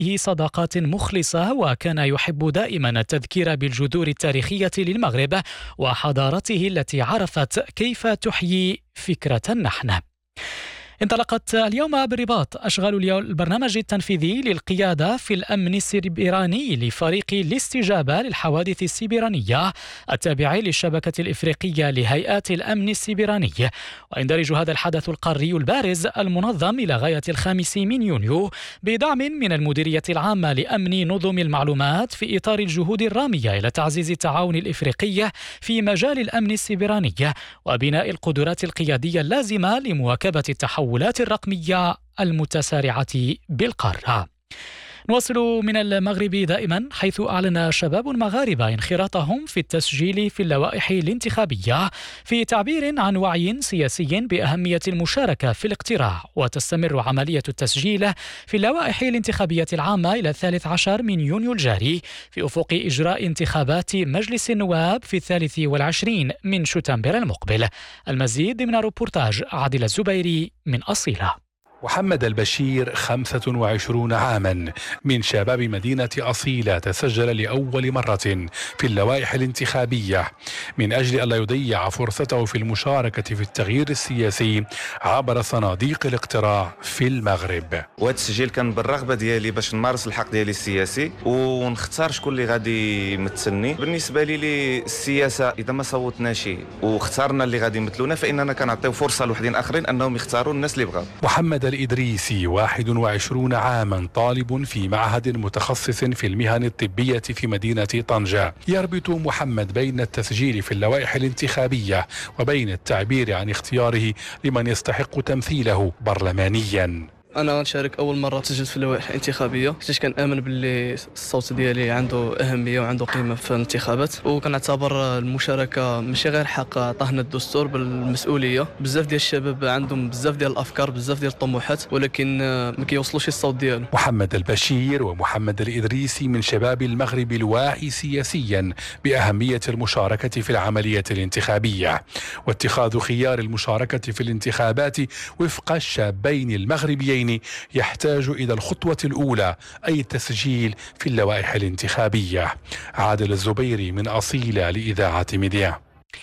صداقات مخلصة، وكان يحب دائما التذكير بالجذور التاريخية للمغرب وحضارته التي عرفت كيف تحيي فكرة النحن. انطلقت اليوم بالرباط أشغال البرنامج التنفيذي للقيادة في الأمن السيبراني لفريق الاستجابة للحوادث السيبرانية التابع للشبكة الإفريقية لهيئات الأمن السيبراني. ويندرج هذا الحدث القاري البارز المنظم إلى غاية 5 يونيو بدعم من المديرية العامة لأمن نظم المعلومات في إطار الجهود الرامية إلى تعزيز التعاون الإفريقي في مجال الأمن السيبراني وبناء القدرات القيادية اللازمة لمواكبة التحولات الرقمية المتسارعة بالقارة. نواصل من المغرب دائما، حيث أعلن شباب مغاربة انخراطهم في التسجيل في اللوائح الانتخابية في تعبير عن وعي سياسي بأهمية المشاركة في الاقتراع. وتستمر عملية التسجيل في اللوائح الانتخابية العامة إلى 13 من يونيو الجاري في أفق إجراء انتخابات مجلس النواب في 23 من شتنبر المقبل. المزيد من روبورتاج عادل الزبيري من أصيلة. محمد البشير 25 عاما من شباب مدينة أصيلة تسجل لأول مرة في اللوائح الانتخابية من أجل ألا يضيع فرصته في المشاركة في التغيير السياسي عبر صناديق الاقتراع في المغرب. وهذا التسجيل كان بالرغبة ديالي باش نمارس الحق ديالي السياسي ونختار شكون اللي غادي يمثلني. بالنسبة لي السياسة إذا ما صوتناش واختارنا اللي غادي يمثلونا فإننا كنعطيو فرصة لوحدين آخرين أنهم يختاروا الناس اللي بغاو. محمد الإدريسي 21 عاما طالب في معهد متخصص في المهن الطبية في مدينة طنجة. يربط محمد بين التسجيل في اللوائح الانتخابية وبين التعبير عن اختياره لمن يستحق تمثيله برلمانيا. أنا نشارك أول مرة تسجلت في اللوائح الانتخابية حيت كنآمن باللي الصوت ديالي عنده أهمية وعنده قيمة في الانتخابات، وكنعتبر المشاركة ماشي غير حق عطاهنا الدستور بالمسؤولية. بزاف ديال الشباب عندهم بزاف ديال الأفكار بزاف ديال الطموحات ولكن ما كيوصلوش الصوت ديالو. محمد البشير ومحمد الإدريسي من شباب المغرب الواعي سياسيا بأهمية المشاركة في العملية الانتخابية واتخاذ خيار المشاركة في الانتخابات وفق الشابين المغربيين يحتاج إلى الخطوة الأولى أي التسجيل في اللوائح الانتخابية. عادل الزبيري من أصيلة لإذاعة ميديا.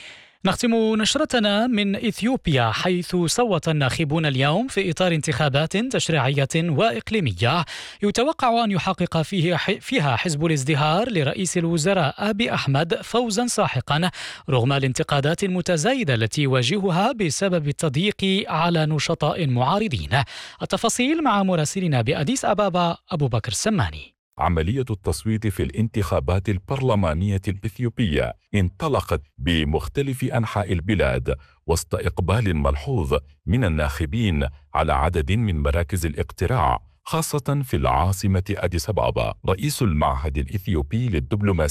نختم نشرتنا من إثيوبيا، حيث صوت الناخبون اليوم في إطار انتخابات تشريعية وإقليمية يتوقع أن يحقق فيها حزب الازدهار لرئيس الوزراء أبي أحمد فوزا ساحقا رغم الانتقادات المتزايدة التي يواجهها بسبب التضييق على نشطاء معارضين. التفاصيل مع مراسلنا بأديس أبابا أبو بكر السماني. عملية التصويت في الانتخابات البرلمانية الإثيوبية انطلقت بمختلف أنحاء البلاد وسط إقبال ملحوظ من الناخبين على عدد من مراكز الاقتراع خاصة في العاصمة أديس أبابا. رئيس المعهد الإثيوبي للدبلوماسية